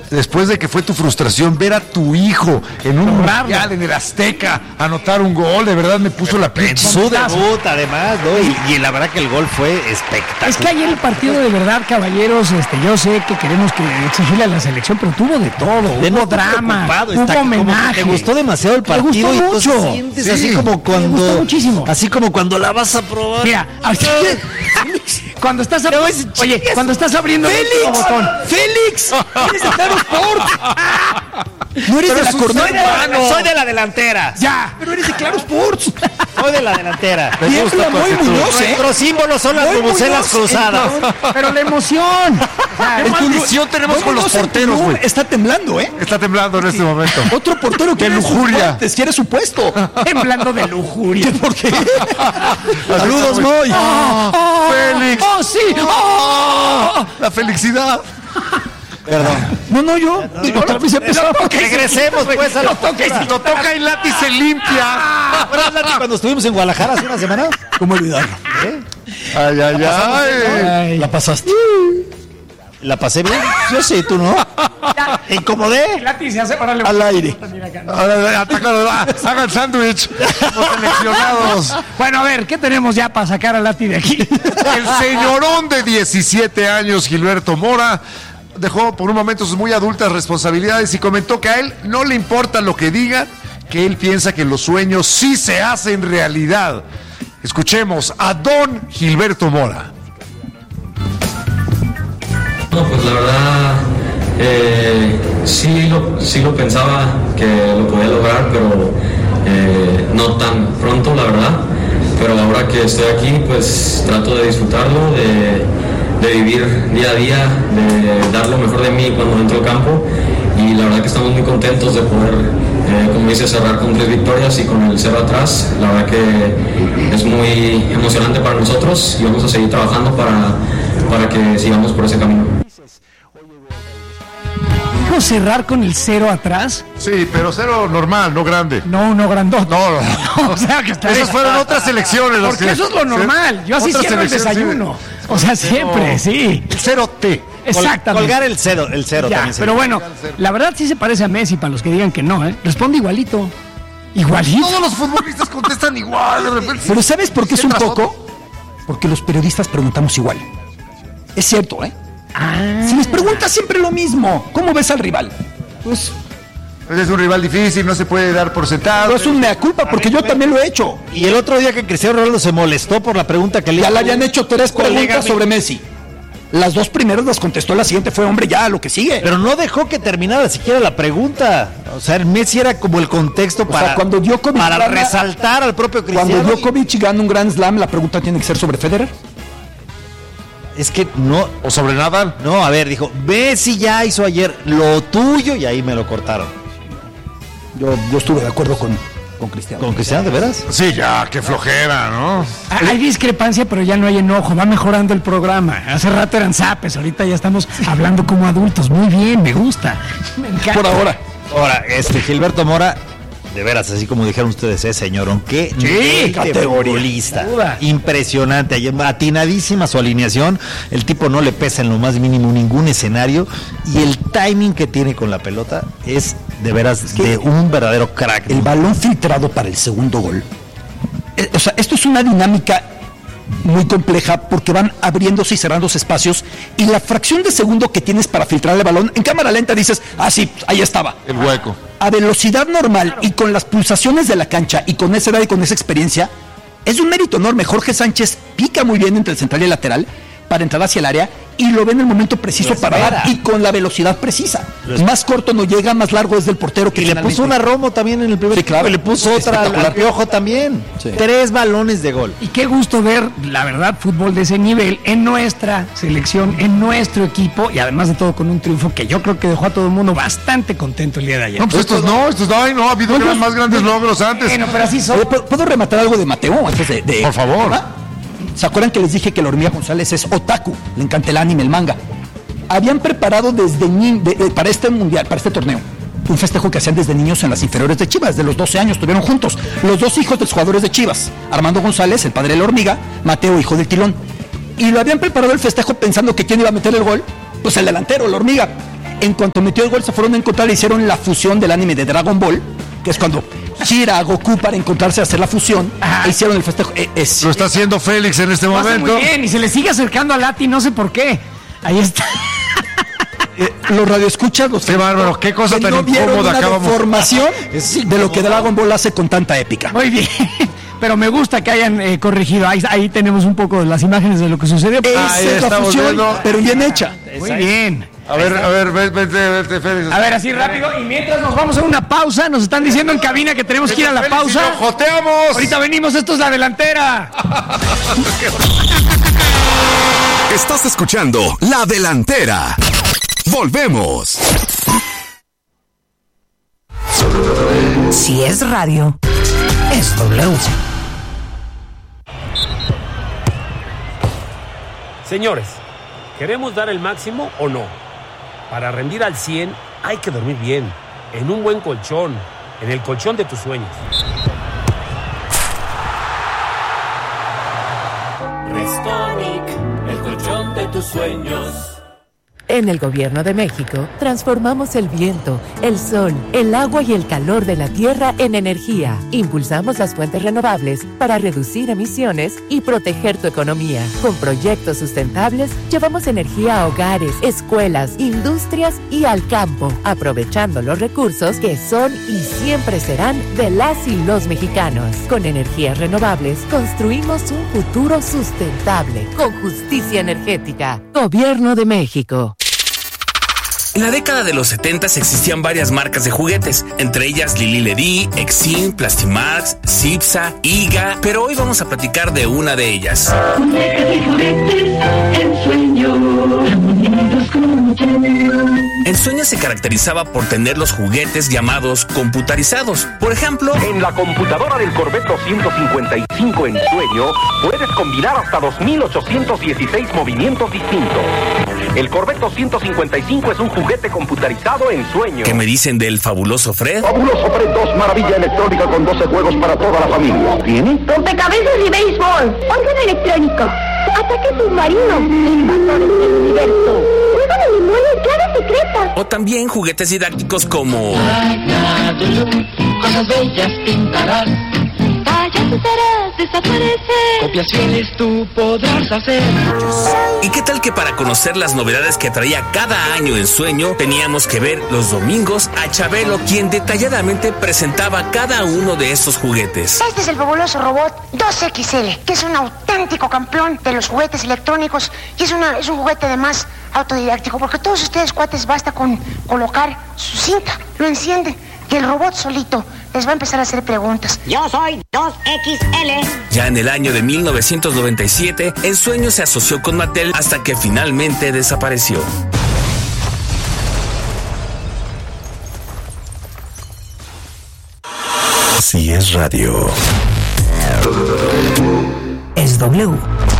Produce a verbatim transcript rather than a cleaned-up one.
después de que fue tu frustración, ver a tu hijo en un mundial en el Azteca anotar un gol, de verdad me puso la piel. En su debut, además, ¿no? Y, y la verdad que el gol fue espectacular. Es que ayer el partido de verdad, caballeros, este, yo sé que queremos que exigirle a la selección, pero tuvo de todo, de hubo no drama, hubo está, homenaje. Te gustó demasiado el partido y tú mucho. sientes Sí, así como cuando, me gustó muchísimo. así como cuando la vas a probar. Mira, así, cuando estás ab... oye, cuando estás abriendo Félix, el botón, Félix, eres de Claro Sport. No eres pero de la corneta. No. Soy de la delantera. Ya, pero eres de Claro Sports. Soy de la delantera. Me gusta muy Muñoz, ¿eh? Nuestros símbolos son las bubucelas cruzadas. Pero la emoción. ¿Qué maldición tenemos con los porteros, güey? Está temblando, ¿eh? Está temblando en este momento. Otro portero que de lujuria. Quiere su puesto. Temblando de lujuria. ¿Por qué? Saludos, Moy. Oh, oh, Félix. Oh, sí. Oh. La felicidad. Perdón. No, no, yo. No, otra vez empezó. Regresemos pues a lo la toques. Si lo toca y Lati se limpia. ¿Verdad, Lati, cuando estuvimos en Guadalajara hace una semana? ¿Cómo olvidarlo? ¿Eh? Ay, ay, ay. Ay. La pasaste. ¿La pasé bien? Yo sí, tú no. ¿Te incomodé? Lati se hace, órale, Al aire. Ahora, atácalo, hagan sándwich. Los seleccionados. Bueno, a ver, ¿qué tenemos ya para sacar a Lati de aquí? El señorón de diecisiete años, Gilberto Mora, dejó por un momento sus muy adultas responsabilidades y comentó que a él no le importa lo que digan, que él piensa que los sueños sí se hacen realidad. Escuchemos a don Gilberto Mora. No, pues la verdad, eh, sí, lo, sí lo pensaba que lo podía lograr, pero eh, no tan pronto, la verdad. Pero ahora que estoy aquí, pues trato de disfrutarlo, de, de vivir día a día, de dar lo mejor de mí cuando entro al campo. Y la verdad que estamos muy contentos de poder, eh, como dice, cerrar con tres victorias y con el cero atrás. La verdad que es muy emocionante para nosotros y vamos a seguir trabajando para, para que sigamos por ese camino. ¿Dijo cerrar con el cero atrás? Sí, pero cero normal, no grande. No, no grandote. No, no. O sea, que está Esas fueron otras elecciones. Porque que, eso es lo normal. Yo así cierro el desayuno. Sí. O sea, siempre, sí. El cero T. Exactamente. Colgar el cero, el cero ya, también. Pero bueno, la verdad sí se parece a Messi, para los que digan que no, ¿eh? Responde igualito. Igualito. Todos los futbolistas contestan igual. De repente. Pero ¿sabes por qué es un poco? Porque los periodistas preguntamos igual. Es cierto, ¿eh? Ah. Si les preguntas siempre lo mismo, ¿cómo ves al rival? Pues... Es un rival difícil, no se puede dar por sentado. No es un mea culpa, porque yo también lo he hecho. Y el otro día que Cristiano Ronaldo se molestó por la pregunta que le ya le habían hecho tres preguntas sobre Messi. Las dos primeras las contestó, la siguiente fue, hombre, ya, lo que sigue. Pero no dejó que terminara siquiera la pregunta. O sea, Messi era como el contexto o para, sea, cuando Djokovic para gana, resaltar al propio Cristiano. Cuando Djokovic gana un Grand Slam, la pregunta tiene que ser sobre Federer. Es que no. ¿O sobre Nadal? No, a ver, dijo, Messi ya hizo ayer lo tuyo y ahí me lo cortaron. Yo, yo estuve de acuerdo con, con Cristiano. ¿Con Cristiano, de veras? Sí, ya, qué flojera, ¿no? Hay discrepancia, pero ya no hay enojo. Va mejorando el programa. Hace rato eran zapes, ahorita ya estamos hablando como adultos. Muy bien, me gusta. Me encanta. Por ahora. Ahora, este Gilberto Mora, de veras, así como dijeron ustedes, eh, señorón, qué sí, categorista. Impresionante, ayer, atinadísima su alineación. El tipo no le pesa en lo más mínimo ningún escenario. Y el timing que tiene con la pelota es de veras es de un verdadero crack. El balón filtrado para el segundo gol. Eh, o sea, esto es una dinámica muy compleja porque van abriéndose y cerrándose espacios y la fracción de segundo que tienes para filtrar el balón, en cámara lenta dices, ah sí, ahí estaba. El hueco. A velocidad normal y con las pulsaciones de la cancha y con esa edad y con esa experiencia, es un mérito enorme. Jorge Sánchez pica muy bien entre el central y el lateral para entrar hacia el área y lo ve en el momento preciso para dar y con la velocidad precisa. Más corto no llega, más largo es del portero que y le puso una Romo también en el primer sí, claro. Y le puso otra al Piojo también. Sí. Tres balones de gol. Y qué gusto ver, la verdad, fútbol de ese nivel en nuestra selección, en nuestro equipo y además de todo con un triunfo que yo creo que dejó a todo el mundo bastante contento el día de ayer. No, pues estos no, estos no, no, ha habido no, más grandes logros antes. Bueno, pero así son. ¿Puedo, ¿Puedo rematar algo de Mateo antes de, de... Por favor. ¿Ah? ¿Se acuerdan que les dije que la Hormiga González es otaku? Le encanta el anime, el manga. Habían preparado desde ni, de, de, para este mundial, para este torneo, un festejo que hacían desde niños en las inferiores de Chivas. De los doce años estuvieron juntos los dos hijos de los jugadores de Chivas, Armando González, el padre de la Hormiga, Mateo, hijo del Tilón. Y lo habían preparado el festejo pensando que quién iba a meter el gol, pues el delantero, la Hormiga. En cuanto metió el gol, se fueron a encontrar y hicieron la fusión del anime de Dragon Ball, que es cuando gira a Goku para encontrarse a hacer la fusión. E hicieron el festejo. Eh, es, Lo está haciendo Félix en este Lo hace momento. muy bien y se le sigue acercando a Lati, no sé por qué. Ahí está. Eh, los radioescuchas, los Qué bárbaro, qué cosa que tan no vieron incómoda una acabamos. deformación de lo que Dragon Ball hace con tanta épica. Muy bien. Pero me gusta que hayan eh, corregido. Ahí, ahí tenemos un poco de las imágenes de lo que sucedió. Esa Ahí es la estamos fusión, viendo. pero bien hecha. Muy bien. A ver, a ver, vete, vete, vete, Félix. A ver, así rápido. Y mientras nos vamos a una pausa, nos están diciendo en cabina que tenemos que ir a la Félix y pausa. yo joteamos. Ahorita venimos, esto es La Delantera. Estás escuchando La Delantera. Volvemos. Si es radio, es W. Señores, ¿queremos dar el máximo o no? Para rendir al cien hay que dormir bien, en un buen colchón, en el colchón de tus sueños. Restonic, el colchón de tus sueños. En el Gobierno de México, transformamos el viento, el sol, el agua y el calor de la tierra en energía. Impulsamos las fuentes renovables para reducir emisiones y proteger tu economía. Con proyectos sustentables, llevamos energía a hogares, escuelas, industrias y al campo, aprovechando los recursos que son y siempre serán de las y los mexicanos. Con energías renovables, construimos un futuro sustentable, con justicia energética. Gobierno de México. En la década de los setentas existían varias marcas de juguetes, entre ellas Lili Ledy, Exim, Plastimax, Cipsa, Iga, pero hoy vamos a platicar de una de ellas. Ensueño se caracterizaba por tener los juguetes llamados computarizados. Por ejemplo, en la computadora del Corvette doscientos cincuenta y cinco Ensueño puedes combinar hasta dos mil ochocientos dieciséis movimientos distintos. El Corvette doscientos cincuenta y cinco es un juguete computarizado Ensueño. ¿Qué me dicen del fabuloso Fred? Fabuloso Fred dos, maravilla electrónica con doce juegos para toda la familia. ¿Tiene? Rompecabezas y béisbol. Órgano electrónico. Ataque submarino. Invasores del universo. Juego de memoria y claves secretas. O también juguetes didácticos como... Cosas bellas pintarás. Fallas harás desaparecer. Copias fieles tú podrás hacer. ¿Y qué tal que para conocer las novedades que traía cada año Ensueño teníamos que ver los domingos a Chabelo, quien detalladamente presentaba cada uno de estos juguetes? Este es el fabuloso robot dos equis ele, que es un auténtico campeón de los juguetes electrónicos y es, una, es un juguete además autodidáctico, porque todos ustedes, cuates, basta con colocar su cinta, lo encienden y el robot solito les va a empezar a hacer preguntas. Yo soy dos equis ele. Ya en el año de mil novecientos noventa y siete, Ensueño se asoció con Mattel hasta que finalmente desapareció. Si es radio, es W.